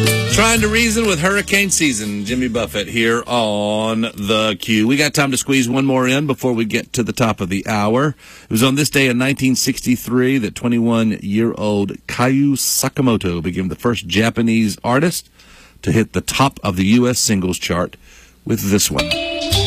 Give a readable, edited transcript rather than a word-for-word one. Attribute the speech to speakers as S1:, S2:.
S1: Trying to reason with hurricane season. Jimmy Buffett here on The Q. We got time to squeeze one more in before we get to the top of the hour. It was on this day in 1963 that 21-year-old Kayu Sakamoto became the first Japanese artist to hit the top of the U.S. singles chart with this one.